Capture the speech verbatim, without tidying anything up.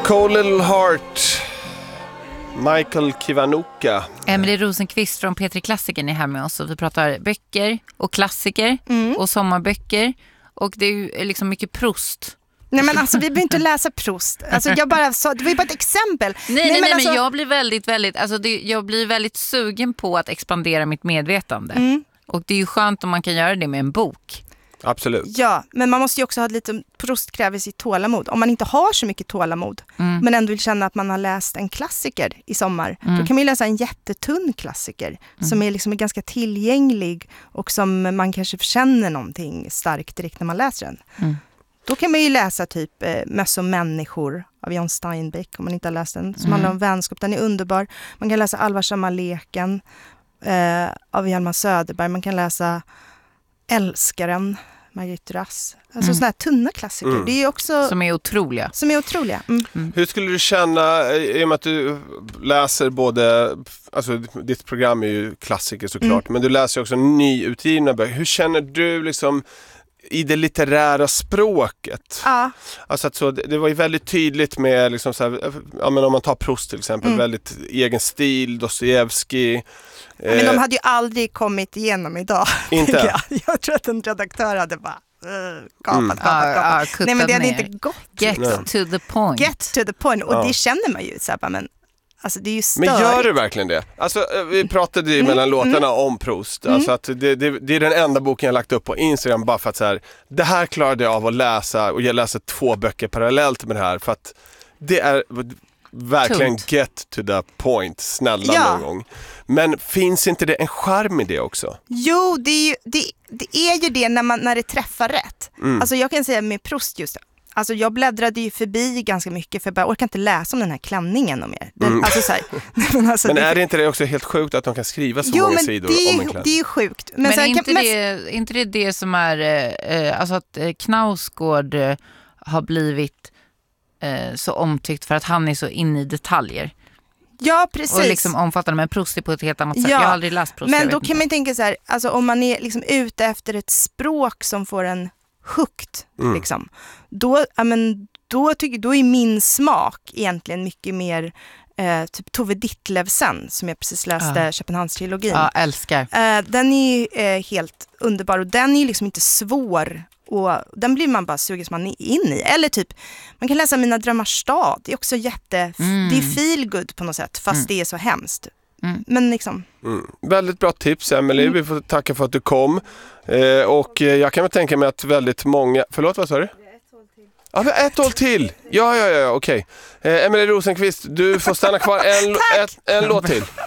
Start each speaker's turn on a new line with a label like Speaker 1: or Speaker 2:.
Speaker 1: Cold Little Heart, Michael Kiwanuka.
Speaker 2: Emelie Rosenqvist från P tre Klassiker är här med oss och vi pratar böcker och klassiker mm. och sommarböcker och det är ju liksom mycket Proust.
Speaker 3: Nej men alltså vi behöver inte läsa Proust. Alltså jag bara sa, det var ju bara ett exempel.
Speaker 2: Nej, nej, nej men, alltså... men jag blir väldigt väldigt alltså det, jag blir väldigt sugen på att expandera mitt medvetande. Mm. Och det är ju skönt om man kan göra det med en bok.
Speaker 1: Absolut.
Speaker 3: Ja, men man måste ju också ha lite, Proust kräver sitt tålamod. Om man inte har så mycket tålamod mm. men ändå vill känna att man har läst en klassiker i sommar, mm. då kan man ju läsa en jättetunn klassiker mm. som är liksom ganska tillgänglig och som man kanske känner någonting starkt direkt när man läser den. Mm. Då kan man ju läsa typ eh, Möss och människor av John Steinbeck om man inte har läst den, som mm. handlar om vänskap. Den är underbar. Man kan läsa Allvarsamma leken eh, av Hjalmar Söderberg. Man kan läsa Älskaren, Margit Duras. Alltså mm. sådana här tunna klassiker. Mm. Det är också
Speaker 2: som är otroliga.
Speaker 3: Som är otroliga. Mm. Mm.
Speaker 1: Hur skulle du känna i och med att du läser både, alltså ditt program är ju klassiker såklart, mm. men du läser också nyutgivna böcker. Hur känner du liksom i det litterära språket?
Speaker 3: Ja.
Speaker 1: Alltså att så, det var ju väldigt tydligt med liksom så här, ja, men om man tar Proust till exempel, mm. väldigt egen stil, Dostojevskij.
Speaker 3: Ja, men de hade ju aldrig kommit igenom idag.
Speaker 1: Inte?
Speaker 3: jag. jag tror att en redaktör hade bara uh, gapat,
Speaker 2: mm.
Speaker 3: gapat, gapat.
Speaker 2: Uh, uh,
Speaker 3: Nej, men det hade ner. inte gått.
Speaker 2: Get
Speaker 3: liksom.
Speaker 2: to the point.
Speaker 3: Get to the point. Och
Speaker 1: ja.
Speaker 3: det känner man ju så här, men alltså det är ju störigt.
Speaker 1: Men gör du verkligen det? Alltså vi pratade ju mm. mellan låtarna mm. om Proust. Mm. Alltså att det, det, det är den enda boken jag lagt upp på Instagram bara för att så här, det här klarade jag av att läsa och jag läser två böcker parallellt med det här för att det är verkligen Tunt. Get to the point, snälla ja. någon gång. Men finns inte det en charm i det också?
Speaker 3: Jo, det är ju, det, det, är ju det när, man, när det träffar rätt. Mm. Alltså jag kan säga med Proust just det. Alltså jag bläddrade ju förbi ganska mycket för jag bara orkar inte läsa om den här klänningen om er. Den,
Speaker 1: mm.
Speaker 3: alltså så här, men alltså,
Speaker 1: men är
Speaker 3: det,
Speaker 1: det inte det också helt sjukt att de kan skriva så
Speaker 3: jo,
Speaker 1: många
Speaker 3: men
Speaker 1: sidor
Speaker 3: det är,
Speaker 1: om en klänning?
Speaker 3: Det är ju sjukt. Men,
Speaker 2: men
Speaker 3: så här,
Speaker 2: inte,
Speaker 3: kan,
Speaker 2: det, men... inte det det som är eh, alltså att eh, Knausgård eh, har blivit eh, så omtyckt för att han är så inne i detaljer.
Speaker 3: Ja, precis.
Speaker 2: Och liksom omfattande, men Proust är på ett helt annat sätt.
Speaker 3: Ja,
Speaker 2: jag har aldrig läst Proust.
Speaker 3: Men då kan man tänka så här, alltså om man är liksom ute efter ett språk som får en hukt, mm. liksom, då, ja, men, då, tycker, då är min smak egentligen mycket mer eh, typ Tove Ditlevsen som jag precis läste, ja. Köpenhamnstrilogin.
Speaker 2: Ja, älskar.
Speaker 3: Eh, den är ju eh, helt underbar och den är ju liksom inte svår och den blir man bara sugen som man är in i. Eller typ, man kan läsa Mina drömmars stad. Det är också jätte, mm. det är feel good på något sätt, fast mm. det är så hemskt. Mm. Men liksom.
Speaker 1: Mm. Väldigt bra tips, Emelie. Mm. Vi får tacka för att du kom. Eh, och jag kan väl tänka mig att väldigt många... Förlåt, vad sa du? Ja, vi har ett håll till. Ja, ja, ja, okej. Okay. Eh, Emelie Rosenqvist, du får stanna kvar en, ett, en låt till.